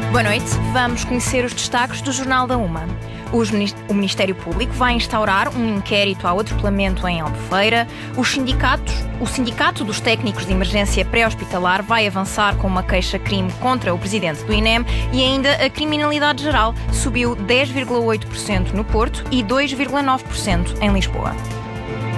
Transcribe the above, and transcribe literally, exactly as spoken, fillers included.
Boa noite, vamos conhecer os destaques do Jornal da Uma. O Ministério Público vai instaurar um inquérito ao atropelamento em Albufeira. Os sindicatos, o Sindicato dos Técnicos de Emergência Pré-Hospitalar vai avançar com uma queixa-crime contra o presidente do I N E M e ainda a criminalidade geral subiu dez vírgula oito por cento no Porto e dois vírgula nove por cento em Lisboa.